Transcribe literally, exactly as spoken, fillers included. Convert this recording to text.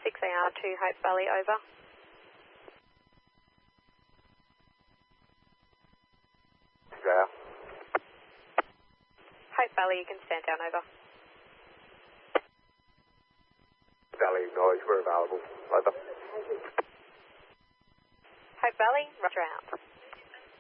six A R to Hope Valley, over. Yeah. Hope Valley, you can stand down, over. Valley, noise, we're available. Over. Hope Valley, roger out.